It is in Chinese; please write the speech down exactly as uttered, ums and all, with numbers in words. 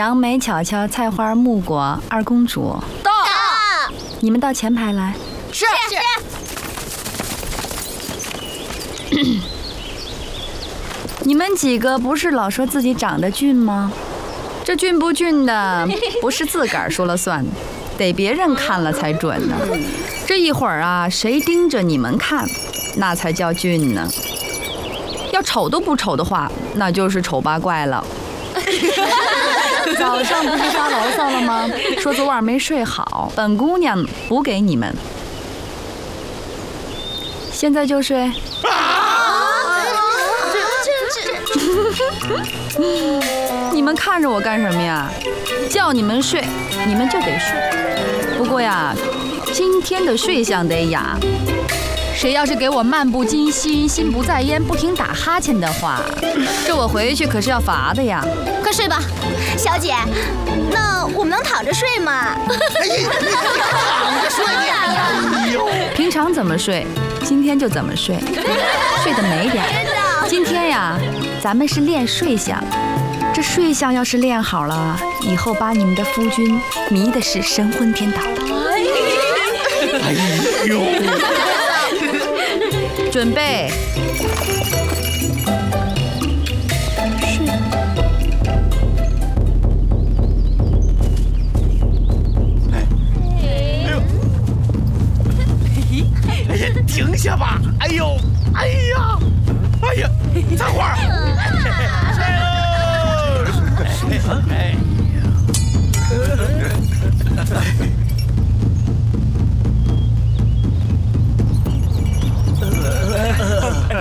杨梅、巧巧、菜花、木果、二公主。 到。 你们到前排来。 是是。 你们几个不是老说自己长得俊吗？这俊不俊的，不是自个儿说了算，得别人看了才准呢。这一会儿啊，谁盯着你们看，那才叫俊呢。要丑都不丑的话，那就是丑八怪了。早上不是发牢骚了吗？说昨晚没睡好，本姑娘补给你们。现在就睡。你们看着我干什么呀？叫你们睡，你们就得睡。不过呀，今天的睡相得雅。谁要是给我漫不经心、心不在焉、不停打哈欠的话，这我回去可是要罚的呀。 快睡吧，小姐。那我们能躺着睡吗？ 躺着睡呀！ 平常怎么睡，今天就怎么睡，睡得美点。今天呀，咱们是练睡相。这睡相要是练好了，以后把你们的夫君迷的是神魂颠倒的。 哎呦！ 准备睡。 哎呦！哎呀，停下吧！哎呦！